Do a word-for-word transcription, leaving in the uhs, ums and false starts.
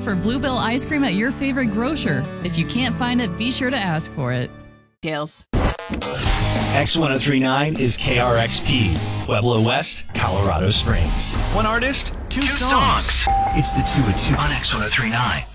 for Bluebell ice cream at your favorite grocer. If you can't find it, be sure to ask for it. Dales. X ten thirty-nine is K R X P, Pueblo West, Colorado Springs. One artist, two, two songs. songs. It's the two of two on X ten thirty-nine.